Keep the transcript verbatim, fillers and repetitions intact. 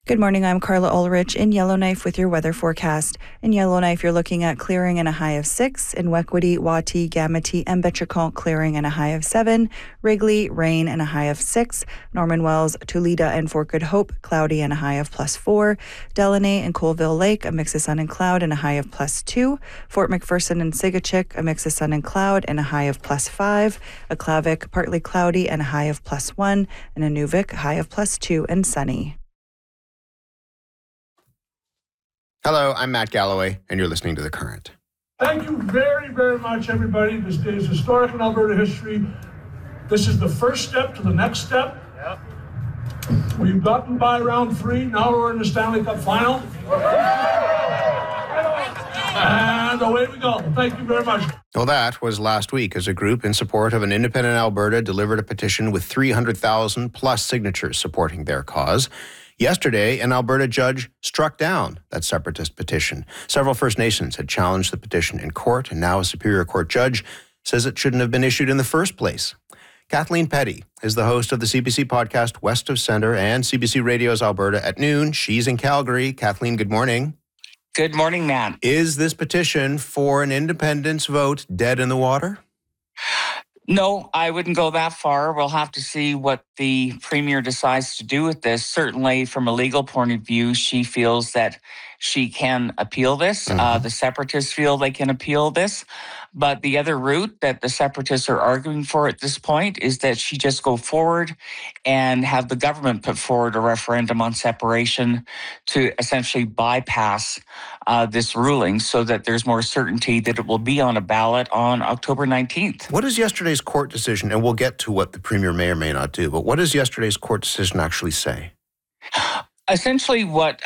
Good morning, I'm Carla Ulrich in Yellowknife with your weather forecast. In Yellowknife, you're looking at clearing and a high of six. In Wekwity, Wati, Gamity, and Betchacon, clearing and a high of seven. Wrigley, rain and a high of six. Norman Wells, Tulida, and Fort Good Hope, cloudy and a high of plus four. Delaney and Colville Lake, a mix of sun and cloud and a high of plus two. Fort McPherson and Sigachik, a mix of sun and cloud and a high of plus five. Aklavik, partly cloudy and a high of plus one. And Inuvik, high of plus two and sunny. Hello, I'm Matt Galloway, and you're listening to The Current. Thank you very, very much, everybody. This day is historic in Alberta history. This is the first step to the next step. Yep. We've gotten by round three. Now we're in the Stanley Cup final. And away we go. Thank you very much. Well, that was last week as a group in support of an independent Alberta delivered a petition with three hundred thousand plus signatures supporting their cause. Yesterday, an Alberta judge struck down that separatist petition. Several First Nations had challenged the petition in court, and now a Superior Court judge says it shouldn't have been issued in the first place. Kathleen Petty is the host of the C B C podcast West of Centre and C B C Radio's Alberta at Noon. She's in Calgary. Kathleen, good morning. Good morning, Matt. Is this petition for an independence vote dead in the water? No, I wouldn't go that far. We'll have to see what the Premier decides to do with this. Certainly, from a legal point of view, she feels that she can appeal this. Mm-hmm. Uh, the Separatists feel they can appeal this. But the other route that the Separatists are arguing for at this point is that she just go forward and have the government put forward a referendum on separation to essentially bypass uh, this ruling so that there's more certainty that it will be on a ballot on October nineteenth. What is yesterday's court decision? And we'll get to what the Premier may or may not do, but what does yesterday's court decision actually say? Essentially what